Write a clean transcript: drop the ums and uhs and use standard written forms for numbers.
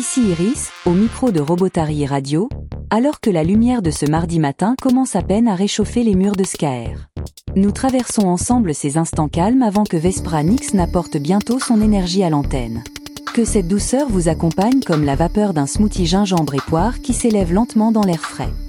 Ici Iris, au micro de Robotary Radio, alors que la lumière de ce mardi matin commence à peine à réchauffer les murs de Skaer. Nous traversons ensemble ces instants calmes avant que Vespra Nix n'apporte bientôt son énergie à l'antenne. Que cette douceur vous accompagne comme la vapeur d'un smoothie gingembre et poire qui s'élève lentement dans l'air frais.